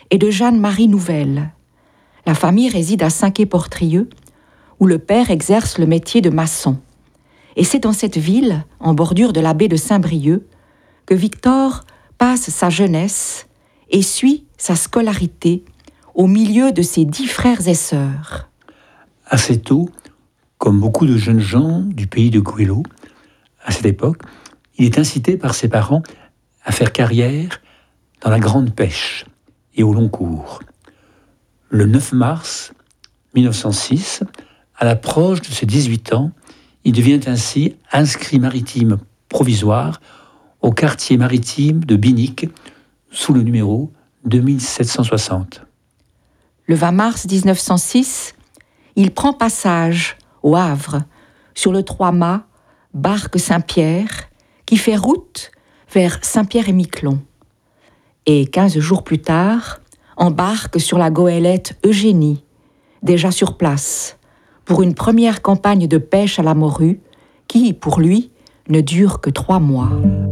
et de Jeanne-Marie Nouvelle. La famille réside à Saint-Quay-Portrieux, où le père exerce le métier de maçon. Et c'est dans cette ville, en bordure de la baie de Saint-Brieuc, que Victor passe sa jeunesse et suit sa scolarité au milieu de ses 10 frères et sœurs. Assez tôt, comme beaucoup de jeunes gens du pays de Goëlo, à cette époque, il est incité par ses parents à faire carrière dans la grande pêche et au long cours. Le 9 mars 1906, à l'approche de ses 18 ans, il devient ainsi inscrit maritime provisoire au quartier maritime de Binic, sous le numéro 2760. Le 20 mars 1906, il prend passage au Havre, sur le 3-mâts barque Saint-Pierre, qui fait route vers Saint-Pierre-et-Miquelon. Et 15 jours plus tard, embarque sur la goélette Eugénie, déjà sur place, pour une première campagne de pêche à la morue, qui, pour lui, ne dure que 3 mois.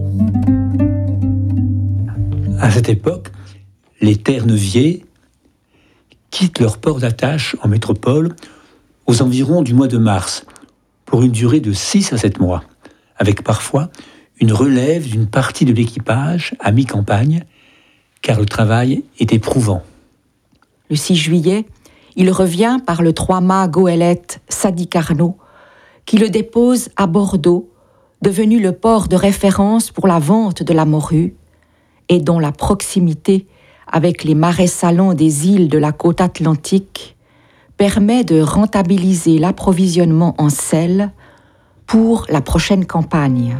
À cette époque, les Terre-Neuviers quittent leur port d'attache en métropole aux environs du mois de mars, pour une durée de 6 à 7 mois, avec parfois une relève d'une partie de l'équipage à mi-campagne, car le travail est éprouvant. Le 6 juillet, il revient par le 3-mâts goélette Sadi Carnot, qui le dépose à Bordeaux, devenu le port de référence pour la vente de la morue, et dont la proximité avec les marais salants des îles de la côte atlantique permet de rentabiliser l'approvisionnement en sel pour la prochaine campagne.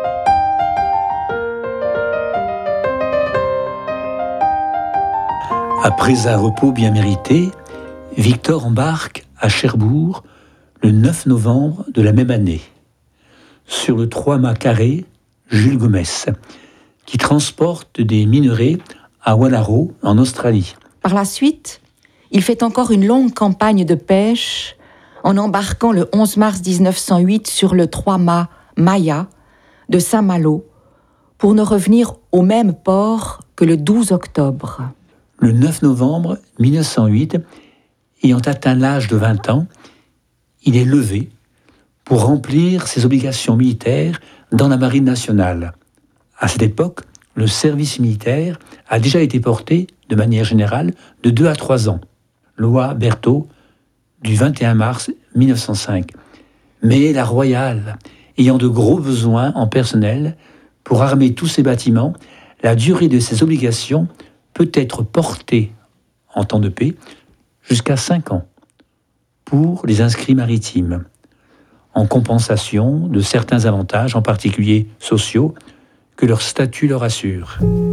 Après un repos bien mérité, Victor embarque à Cherbourg le 9 novembre de la même année, sur le 3-mâts carré Jules Gomez, qui transporte des minerais à Wallaroo, en Australie. Par la suite, il fait encore une longue campagne de pêche en embarquant le 11 mars 1908 sur le 3-mâts Maya de Saint-Malo pour ne revenir au même port que le 12 octobre. Le 9 novembre 1908, ayant atteint l'âge de 20 ans, il est levé pour remplir ses obligations militaires dans la Marine nationale. À cette époque, le service militaire a déjà été porté, de manière générale, de 2 à 3 ans. Loi Berthaud du 21 mars 1905. Mais la Royale, ayant de gros besoins en personnel pour armer tous ses bâtiments, la durée de ses obligations peut être portée, en temps de paix, jusqu'à 5 ans pour les inscrits maritimes, en compensation de certains avantages, en particulier sociaux, que leur statut leur assure.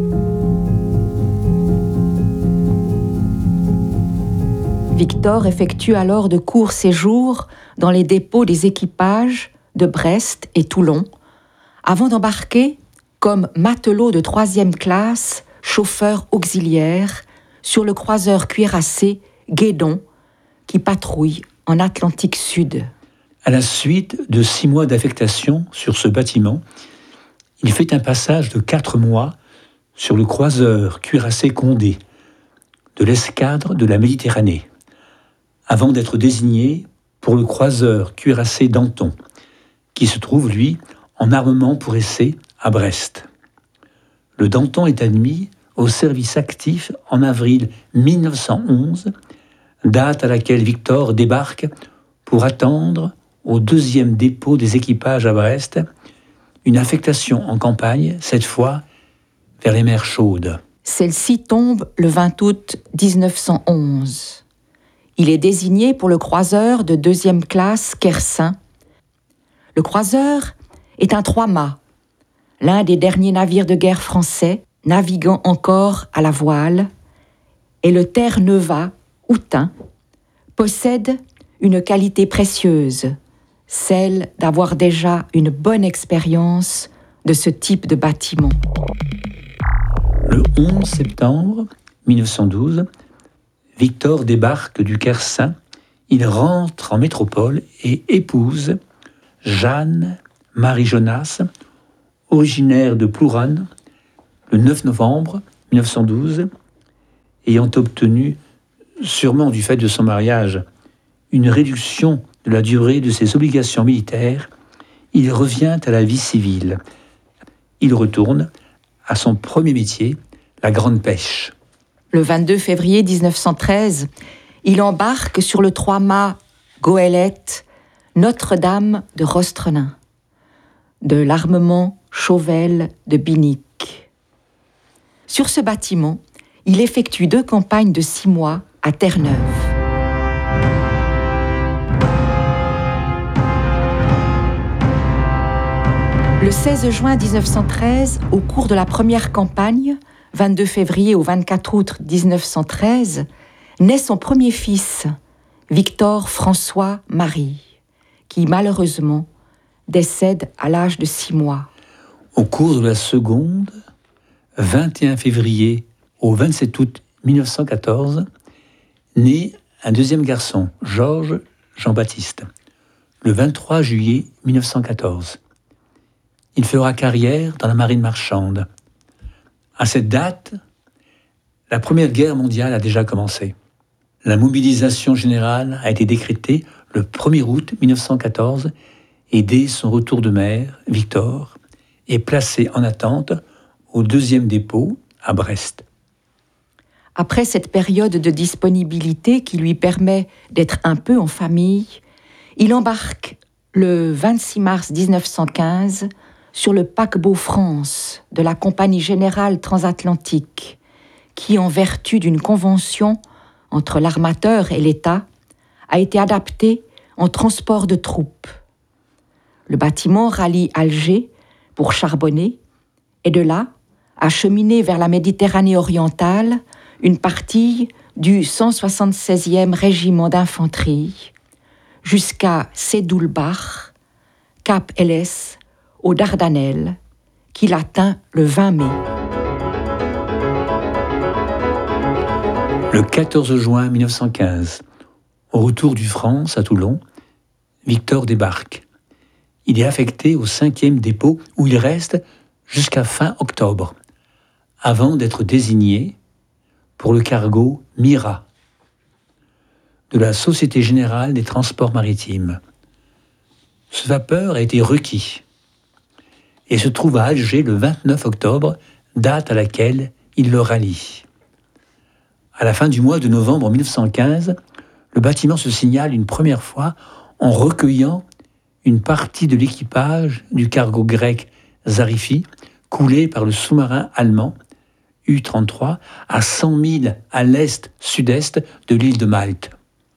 Victor effectue alors de courts séjours dans les dépôts des équipages de Brest et Toulon, avant d'embarquer comme matelot de 3e classe, chauffeur auxiliaire, sur le croiseur cuirassé Guédon, qui patrouille en Atlantique Sud. À la suite de 6 mois d'affectation sur ce bâtiment, il fait un passage de 4 mois sur le croiseur cuirassé Condé, de l'escadre de la Méditerranée, avant d'être désigné pour le croiseur cuirassé Danton, qui se trouve, lui, en armement pour essai à Brest. Le Danton est admis au service actif en avril 1911, date à laquelle Victor débarque pour attendre au 2e dépôt des équipages à Brest, une affectation en campagne, cette fois vers les mers chaudes. Celle-ci tombe le 20 août 1911. Il est désigné pour le croiseur de 2e classe Kersin. Le croiseur est un 3-mâts, l'un des derniers navires de guerre français, naviguant encore à la voile, et le Terre-Neuva, Houtin, possède une qualité précieuse, celle d'avoir déjà une bonne expérience de ce type de bâtiment. Le 11 septembre 1912, Victor débarque du Kersin, il rentre en métropole et épouse Jeanne Marie Jonas, originaire de Plouronne, le 9 novembre 1912, ayant obtenu, sûrement du fait de son mariage, une réduction de la durée de ses obligations militaires, il revient à la vie civile. Il retourne à son premier métier, la grande pêche. Le 22 février 1913, il embarque sur le 3-mâts goélette Notre-Dame de Rostrenain, de l'armement Chauvel de Binic. Sur ce bâtiment, il effectue 2 campagnes de 6 mois à Terre-Neuve. Le 16 juin 1913, au cours de la première campagne, 22 février au 24 août 1913, naît son premier fils, Victor François Marie, qui malheureusement décède à l'âge de 6 mois. Au cours de la seconde, 21 février au 27 août 1914, naît un deuxième garçon, Georges Jean-Baptiste, le 23 juillet 1914. Il fera carrière dans la marine marchande. À cette date, la Première Guerre mondiale a déjà commencé. La mobilisation générale a été décrétée le 1er août 1914 et dès son retour de mer, Victor est placé en attente au 2e dépôt à Brest. Après cette période de disponibilité qui lui permet d'être un peu en famille, il embarque le 26 mars 1915 sur le paquebot France de la Compagnie Générale Transatlantique, qui, en vertu d'une convention entre l'armateur et l'État, a été adapté en transport de troupes. Le bâtiment rallie Alger pour charbonner et de là acheminer vers la Méditerranée orientale une partie du 176e régiment d'infanterie jusqu'à Sedoulbach, Cap Helles, aux Dardanelles, qu'il atteint le 20 mai. Le 14 juin 1915, au retour du France à Toulon, Victor débarque. Il est affecté au 5e dépôt où il reste jusqu'à fin octobre, avant d'être désigné pour le cargo Mira de la Société Générale des Transports Maritimes. Ce vapeur a été requis et se trouve à Alger le 29 octobre, date à laquelle il le rallie. À la fin du mois de novembre 1915, le bâtiment se signale une première fois en recueillant une partie de l'équipage du cargo grec Zarifi, coulé par le sous-marin allemand U-33 à 100 milles à l'est-sud-est de l'île de Malte.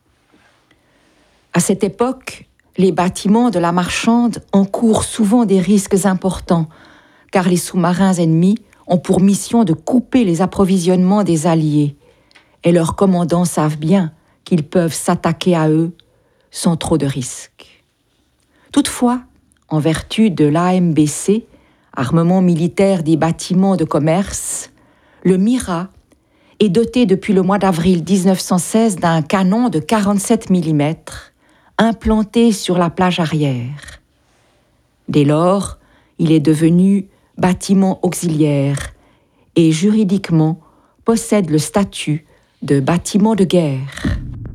À cette époque, les bâtiments de la marchande encourent souvent des risques importants, car les sous-marins ennemis ont pour mission de couper les approvisionnements des Alliés, et leurs commandants savent bien qu'ils peuvent s'attaquer à eux sans trop de risques. Toutefois, en vertu de l'AMBC, armement militaire des bâtiments de commerce, le Mira est doté depuis le mois d'avril 1916 d'un canon de 47 mm implanté sur la plage arrière. Dès lors, il est devenu bâtiment auxiliaire et juridiquement possède le statut de bâtiment de guerre.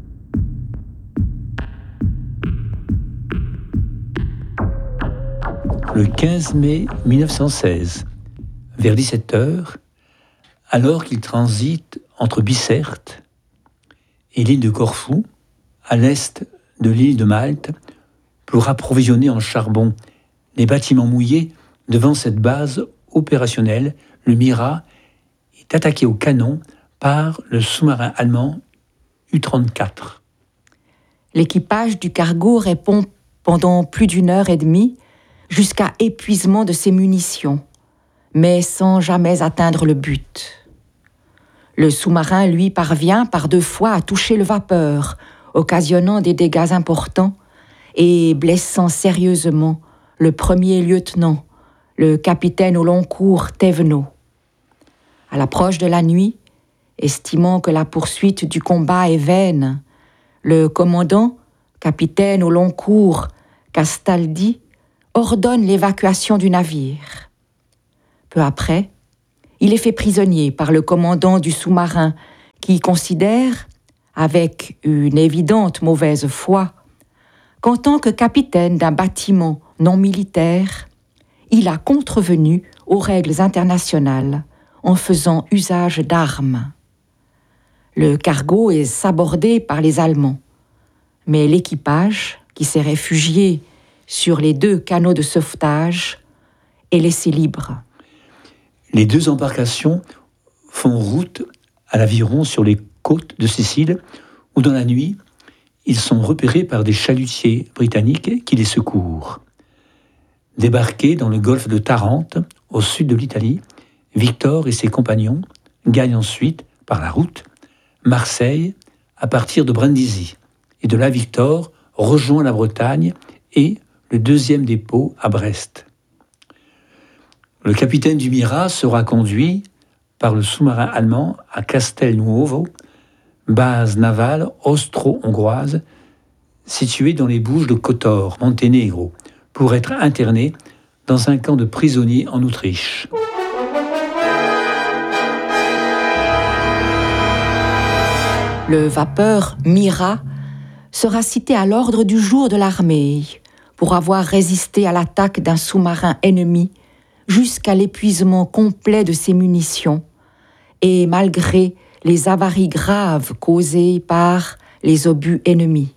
Le 15 mai 1916, vers 17h, alors qu'il transite entre Bicêtre et l'île de Corfou, à l'est de l'île de Malte, pour approvisionner en charbon les bâtiments mouillés devant cette base opérationnelle, le Mira est attaqué au canon par le sous-marin allemand U-34. L'équipage du cargo répond pendant plus d'1 heure et demie jusqu'à épuisement de ses munitions, mais sans jamais atteindre le but. Le sous-marin, lui, parvient par 2 fois à toucher le vapeur, occasionnant des dégâts importants et blessant sérieusement le premier lieutenant, le capitaine au long cours Thévenot. À l'approche de la nuit, estimant que la poursuite du combat est vaine, le commandant, capitaine au long cours Castaldi, ordonne l'évacuation du navire. Peu après, il est fait prisonnier par le commandant du sous-marin qui considère, avec une évidente mauvaise foi, qu'en tant que capitaine d'un bâtiment non militaire, il a contrevenu aux règles internationales en faisant usage d'armes. Le cargo est sabordé par les Allemands, mais l'équipage, qui s'est réfugié sur les 2 canots de sauvetage, est laissé libre. Les 2 embarcations font route à l'aviron sur les côtes de Sicile, où dans la nuit, ils sont repérés par des chalutiers britanniques qui les secourent. Débarqués dans le golfe de Tarente, au sud de l'Italie, Victor et ses compagnons gagnent ensuite, par la route, Marseille à partir de Brindisi. Et de là, Victor rejoint la Bretagne et le 2e dépôt à Brest. Le capitaine du Mira sera conduit par le sous-marin allemand à Castelnuovo, base navale austro-hongroise située dans les Bouches de Kotor, Monténégro, pour être interné dans un camp de prisonniers en Autriche. Le vapeur Mira sera cité à l'ordre du jour de l'armée pour avoir résisté à l'attaque d'un sous-marin ennemi jusqu'à l'épuisement complet de ses munitions et malgré les avaries graves causées par les obus ennemis.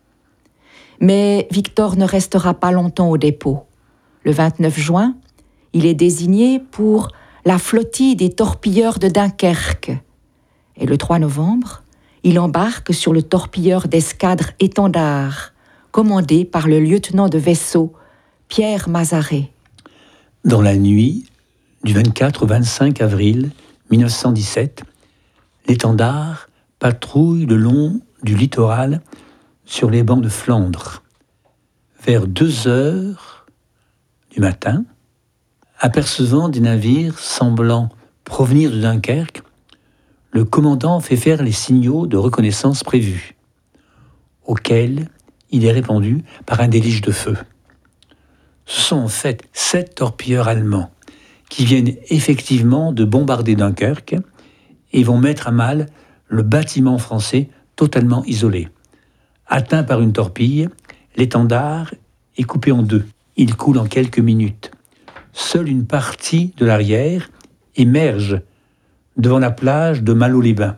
Mais Victor ne restera pas longtemps au dépôt. Le 29 juin, il est désigné pour la flottille des torpilleurs de Dunkerque. Et le 3 novembre, il embarque sur le torpilleur d'escadre Étendard, commandé par le lieutenant de vaisseau Pierre Mazaret. Dans la nuit du 24 au 25 avril 1917, l'Étendard patrouille le long du littoral sur les bancs de Flandre. Vers 2 heures du matin, apercevant des navires semblant provenir de Dunkerque, le commandant fait faire les signaux de reconnaissance prévus, auxquels il est répondu par un déluge de feu. Ce sont en fait 7 torpilleurs allemands qui viennent effectivement de bombarder Dunkerque et vont mettre à mal le bâtiment français totalement isolé. Atteint par une torpille, l'Étendard est coupé en 2. Il coule en quelques minutes. Seule une partie de l'arrière émerge devant la plage de Malo-les-Bains.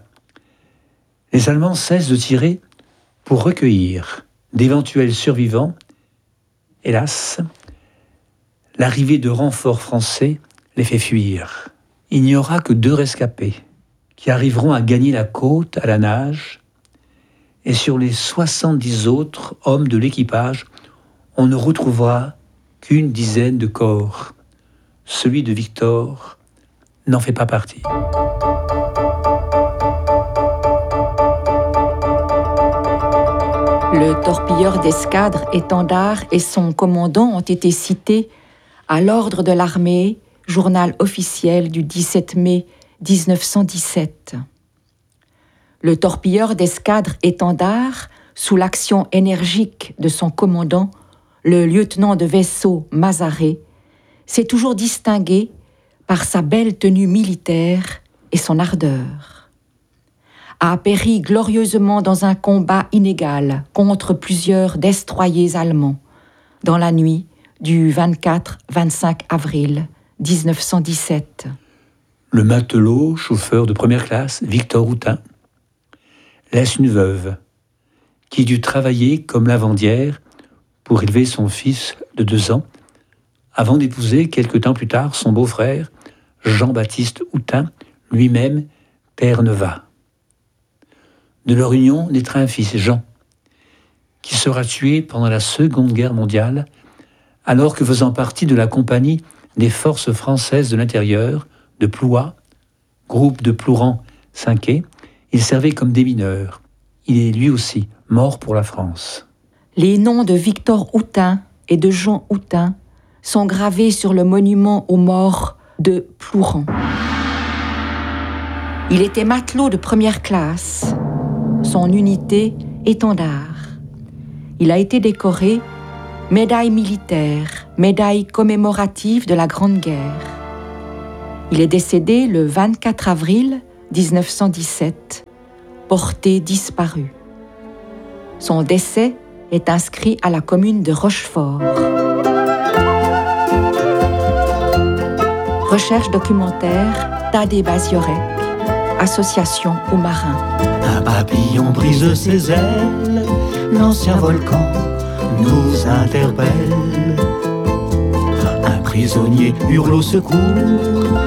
Les Allemands cessent de tirer pour recueillir d'éventuels survivants. Hélas, l'arrivée de renforts français les fait fuir. Il n'y aura que 2 rescapés qui arriveront à gagner la côte à la nage, et sur les 70 autres hommes de l'équipage, on ne retrouvera qu'1 dizaine de corps. Celui de Victor n'en fait pas partie. Le torpilleur d'escadre Étendard et son commandant ont été cités à l'ordre de l'armée, journal officiel du 17 mai 1917. Le torpilleur d'escadre Étendard, sous l'action énergique de son commandant, le lieutenant de vaisseau Mazaret, s'est toujours distingué par sa belle tenue militaire et son ardeur. A péri glorieusement dans un combat inégal contre plusieurs destroyers allemands dans la nuit du 24-25 avril 1917. Le matelot, chauffeur de première classe, Victor Houtin, laisse une veuve qui dut travailler comme lavandière pour élever son fils de 2 ans, avant d'épouser quelque temps plus tard son beau-frère, Jean-Baptiste Houtin, lui-même père Nevat. De leur union naîtra un fils, Jean, qui sera tué pendant la Seconde Guerre mondiale, alors que faisant partie de la compagnie des forces françaises de l'intérieur, de Ploua, groupe de Plouran 5e, il servait comme démineur. Il est lui aussi mort pour la France. Les noms de Victor Houtin et de Jean Houtin sont gravés sur le monument aux morts de Plouran. Il était matelot de première classe, son unité Étendard. Il a été décoré médaille militaire, médaille commémorative de la Grande Guerre. Il est décédé le 24 avril 1917 porté disparu. Son décès est inscrit à la commune de Rochefort. Recherche documentaire Tadé Baziorek, association aux marins. Un papillon brise ses ailes, l'ancien volcan nous interpelle. Un prisonnier hurle au secours,